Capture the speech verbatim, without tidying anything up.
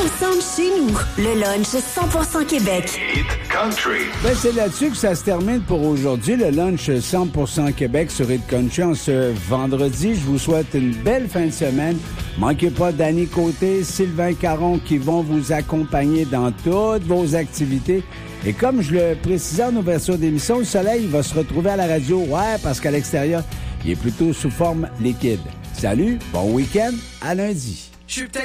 ensemble chez nous. Le lunch cent pour cent Québec. Hit Country. Ben, c'est là-dessus que ça se termine pour aujourd'hui. Le lunch cent pour cent Québec sur Hit Country en ce vendredi. Je vous souhaite une belle fin de semaine. Manquez pas Danny Côté, Sylvain Caron qui vont vous accompagner dans toutes vos activités. Et comme je le précisais en ouverture d'émission, le soleil va se retrouver à la radio. Ouais, parce qu'à l'extérieur, il est plutôt sous forme liquide. Salut, bon week-end, à lundi.